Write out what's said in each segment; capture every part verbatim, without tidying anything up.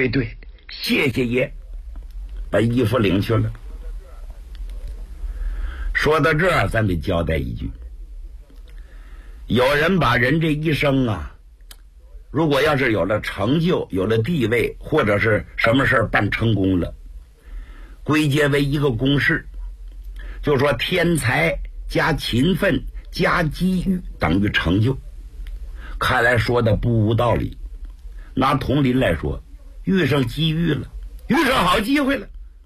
对对，谢谢爷。把衣服领去了。说到这儿，咱得交代一句，有人把人这一生啊，如果要是有了成就，有了地位，或者是什么事儿办成功了，归结为一个公式，就说天才加勤奋加机遇等于成就。看来说的不无道理。拿佟林来说，遇上机遇了，遇上好机会了。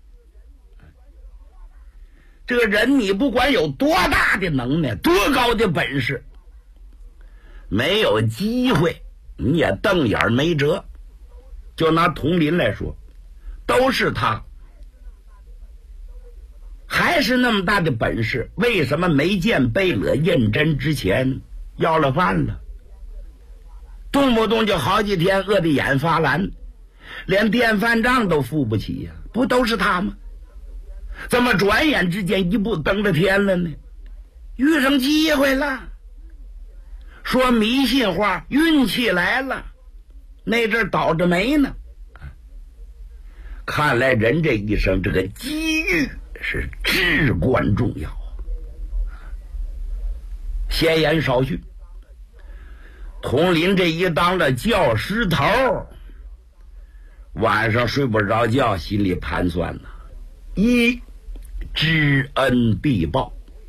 这个人你不管有多大的能耐，多高的本事，没有机会你也瞪眼没辙。就拿佟林来说，都是他还是那么大的本事，为什么没见贝勒胤禛之前要了饭了？动不动就好几天饿得眼发蓝，连电饭账都付不起呀、啊，不都是他吗？怎么转眼之间一步登了天了呢？遇上机会了。说迷信话，运气来了，那阵倒着霉呢。看来人这一生，这个机遇是至关重要。闲言少叙，佟林这一当了教师头，晚上睡不着觉，心里盘算呢。一，知恩必报。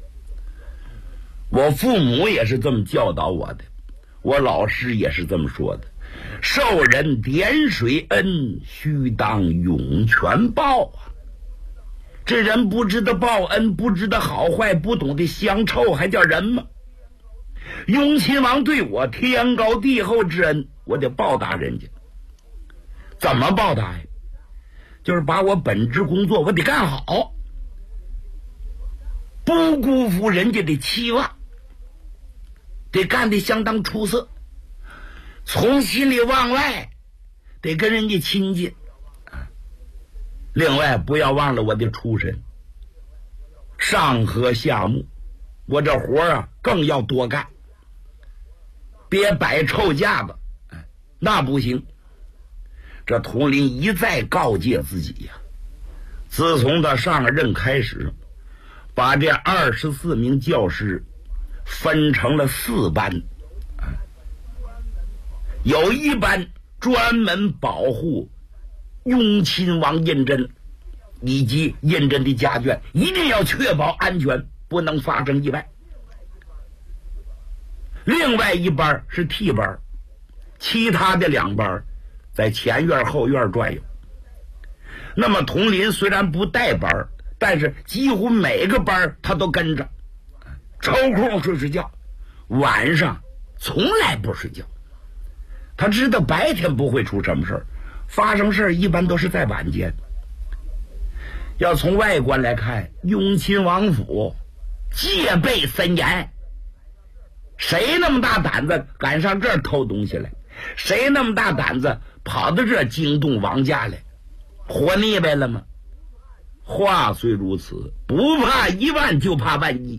我父母也是这么教导我的，我老师也是这么说的，受人点水恩，须当涌泉报啊。这人不知道报恩，不知道好坏，不懂得乡臭，还叫人吗？雍亲王对我天高地厚之恩，我得报答人家。怎么报答呀？就是把我本职工作我得干好，不辜负人家的期望，得干得相当出色，从心里往外得跟人家亲近。另外不要忘了我的出身，上和下牧，我这活啊更要多干，别摆臭架子，那不行。这佟林一再告诫自己呀、啊，自从他上任开始，把这二十四名教师分成了四班，有一班专门保护雍亲王胤禛以及胤禛的家眷，一定要确保安全，不能发生意外。另外一班是替班，其他的两班在前院后院转悠。那么佟林虽然不带班，但是几乎每个班他都跟着，抽空睡睡觉，晚上从来不睡觉。他知道白天不会出什么事儿，发生事儿一般都是在晚间。要从外观来看，雍亲王府戒备森严，谁那么大胆子敢上这儿偷东西来？谁那么大胆子跑到这儿惊动王家来？活腻歪了吗？话虽如此，不怕一万就怕万一。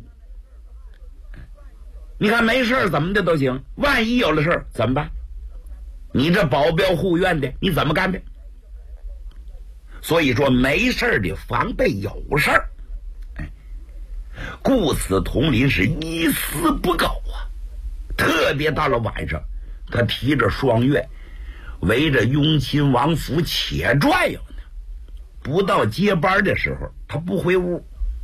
你看没事怎么的都行，万一有了事怎么办？你这保镖护院的你怎么干的？所以说没事的防备有事儿，哎，故此佟林是一丝不苟啊。特别到了晚上，他提着双月围着雍亲王府且转悠呢。不到接班的时候，他不回屋。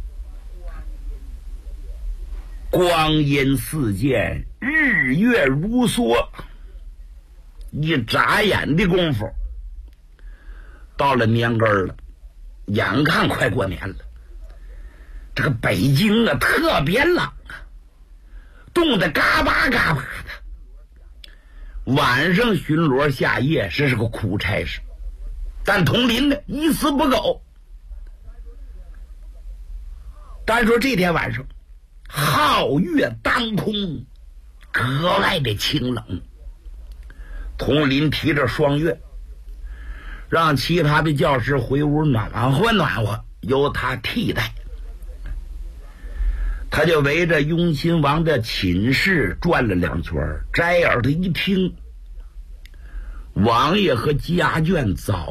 光阴似箭，日月如梭，一眨眼的功夫，到了年根了，眼看快过年了。这个北京啊特别冷啊，冻得嘎巴嘎巴的。晚上巡逻下夜，这是个苦差事，但佟林呢一丝不苟。单说这天晚上，皓月当空，格外的清冷。佟林提着双月，让其他的教师回屋暖和暖和，由他替代。他就围着雍亲王的寝室转了两圈，摘耳朵一听，王爷和家眷早